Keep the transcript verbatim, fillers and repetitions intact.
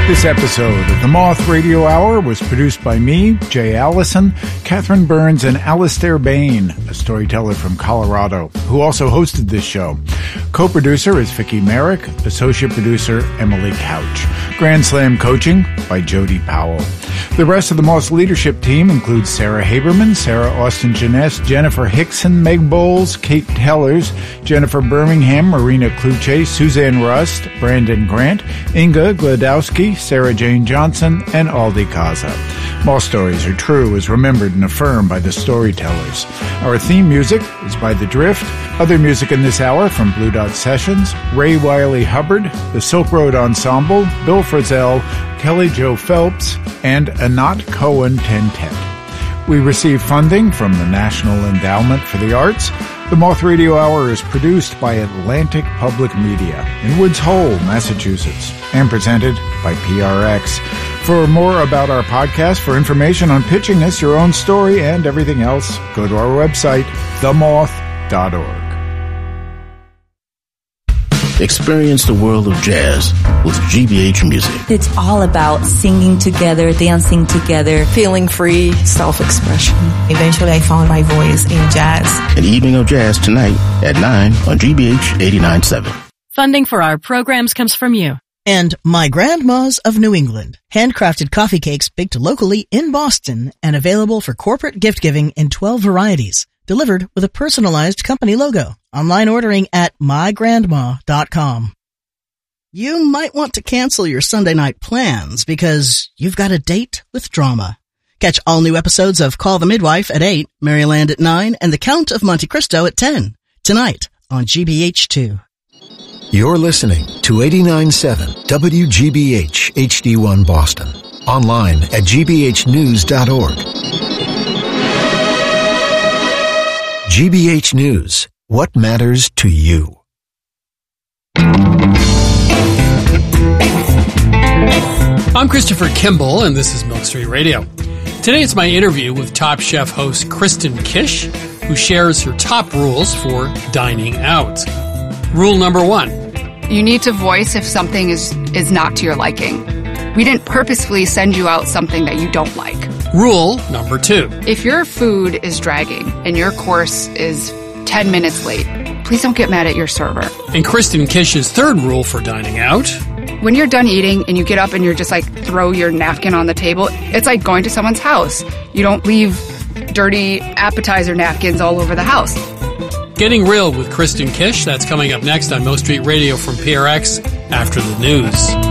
This episode of the Moth Radio Hour was produced by me, Jay Allison, Catherine Burns, and Alistair Bain, a storyteller from Colorado, who also hosted this show. Co-producer is Vicki Merrick, associate producer Emily Couch. Grand Slam coaching by Jody Powell. The rest of the Moss leadership team includes Sarah Haberman, Sarah Austin Jeunesse, Jennifer Hickson, Meg Bowles, Kate Tellers, Jennifer Birmingham, Marina Kluche, Suzanne Rust, Brandon Grant, Inga Gladowski, Sarah Jane Johnson, and Aldi Kaza. Moss stories are true as remembered and affirmed by the storytellers. Our theme music is by The Drift. Other music in this hour from Blue Dot Sessions, Ray Wiley Hubbard, the Silk Road Ensemble, Bill Frisell, Kelly Jo Phelps, and Anat Cohen Tentet. We receive funding from the National Endowment for the Arts. The Moth Radio Hour is produced by Atlantic Public Media in Woods Hole, Massachusetts, and presented by P R X. For more about our podcast, for information on pitching us your own story and everything else, go to our website, the moth dot org. Experience the world of jazz with G B H Music. It's all about singing together, dancing together, feeling free, self-expression. Eventually, I found my voice in jazz. An evening of jazz tonight at nine on G B H eighty-nine point seven. Funding for our programs comes from you. And My Grandmas of New England. Handcrafted coffee cakes baked locally in Boston and available for corporate gift giving in twelve varieties. Delivered with a personalized company logo. Online ordering at my grandma dot com. You might want to cancel your Sunday night plans because you've got a date with drama. Catch all new episodes of Call the Midwife at eight, Maryland at nine, and The Count of Monte Cristo at ten. Tonight on G B H two. You're listening to eighty-nine point seven W G B H H D one Boston. Online at g b h news dot org. G B H News. What matters to you? I'm Christopher Kimball, and this is Milk Street Radio. Today it's my interview with Top Chef host Kristen Kish, who shares her top rules for dining out. Rule number one. You need to voice if something is, is not to your liking. We didn't purposefully send you out something that you don't like. Rule number two. If your food is dragging and your course is ten minutes late, please don't get mad at your server. And Kristen Kish's third rule for dining out. When you're done eating and you get up and you're just like throw your napkin on the table, it's like going to someone's house. You don't leave dirty appetizer napkins all over the house. Getting Real with Kristen Kish, that's coming up next on Milk Street Radio from P R X after the news.